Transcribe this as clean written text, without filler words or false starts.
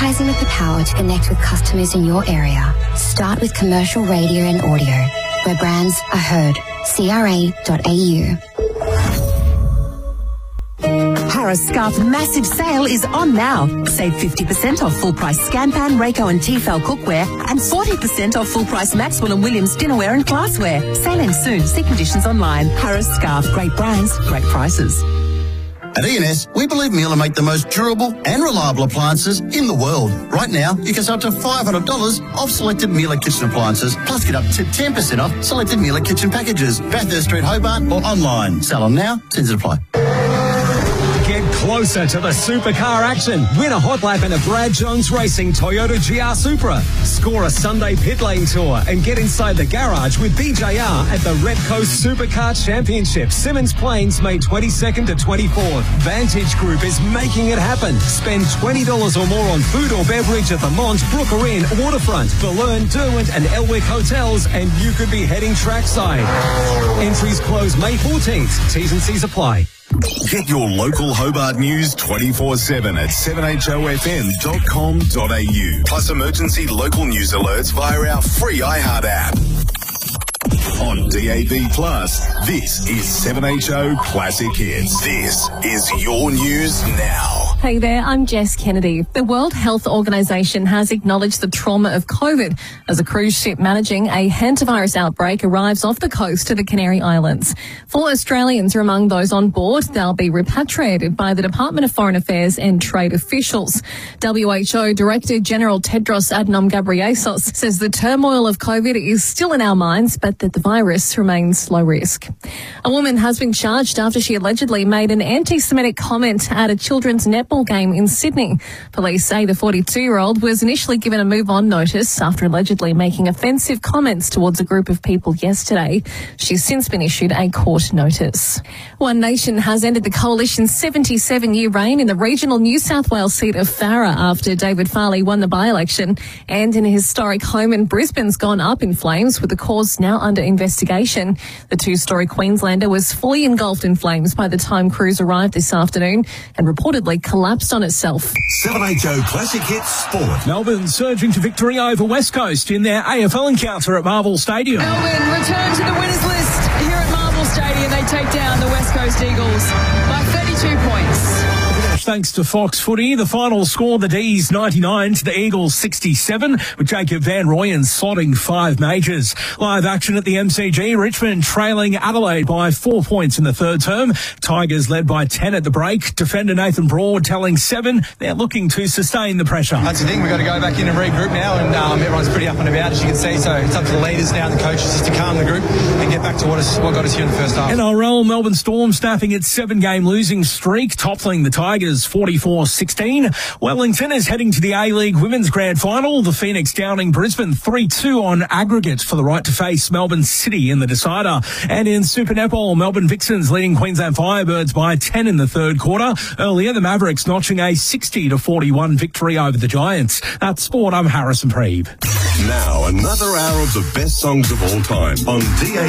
Advertising with the power to connect with customers in your area. Start with commercial radio and audio, where brands are heard. CRA.au. Harris Scarf massive sale is on now. Save 50% off full price Scanpan, Rayco and Tefal cookware and 40% off full price Maxwell and Williams dinnerware and glassware. Sale ends soon. See conditions online. Harris Scarf. Great brands, great prices. At E&S, we believe Miele make the most durable and reliable appliances in the world. Right now, you can save up to $500 off selected Miele kitchen appliances, plus get up to 10% off selected Miele kitchen packages. Bathurst Street, Hobart, or online. Sale on now. Terms apply. Get closer to the supercar action. Win a hot lap in a Brad Jones Racing Toyota GR Supra. Score a Sunday pit lane tour and get inside the garage with BJR at the Repco Supercar Championship, Simmons Plains, May 22nd to 24th. Vantage Group is making it happen. Spend $20 or more on food or beverage at the Mont, Brooker Inn, Waterfront, Bellern, Derwent and Elwick Hotels, and you could be heading trackside. Entries close May 14th. T's and C's apply. Get your local Hobart news 24/7 at 7hofm.com.au. Plus emergency local news alerts via our free iHeart app. On DAB+, this is 7HO Classic Hits. This is your news now. Hey there, I'm Jess Kennedy. The World Health Organization has acknowledged the trauma of COVID as a cruise ship managing a hantavirus outbreak arrives off the coast to the Canary Islands. 4 Australians are among those on board. They'll be repatriated by the Department of Foreign Affairs and trade officials. WHO Director General Tedros Adhanom Ghebreyesus says the turmoil of COVID is still in our minds, but that the virus remains low risk. A woman has been charged after she allegedly made an anti-Semitic comment at a children's netball game in Sydney. Police say the 42-year-old was initially given a move-on notice after allegedly making offensive comments towards a group of people yesterday. She's since been issued a court notice. One Nation has ended the Coalition's 77-year reign in the regional New South Wales seat of Farrer after David Farley won the by-election, and in a historic home in Brisbane's gone up in flames, with the cause now under investigation. The 2-story Queenslander was fully engulfed in flames by the time crews arrived this afternoon and reportedly collapsed on itself. 7HO Classic Hits Sport. Melbourne surging to victory over West Coast in their AFL encounter at Marvel Stadium. Melbourne return to the winners list here at Marvel Stadium. They take down the West Coast Eagles by 32 points. Thanks to Fox Footy, the final score, the D's 99 to the Eagles 67, with Jacob Van Rooyen slotting 5 majors. Live action at the MCG, Richmond trailing Adelaide by 4 points in the third term. Tigers led by 10 at the break. Defender Nathan Broad telling 7 they're looking to sustain the pressure. That's the thing, we've got to go back in and regroup now, and everyone's pretty up and about, as you can see, so it's up to the leaders now and the coaches just to calm the group and get back to what got us here in the first half. NRL, Melbourne Storm snapping its 7-game losing streak, toppling the Tigers 44-16. Wellington is heading to the A-League Women's Grand Final. The Phoenix downing Brisbane 3-2 on aggregate for the right to face Melbourne City in the decider. And in Super Netball, Melbourne Vixens leading Queensland Firebirds by 10 in the third quarter. Earlier, the Mavericks notching a 60-41 victory over the Giants. That's sport. I'm Harrison Preeb. Now, another hour of the best songs of all time on DAB+.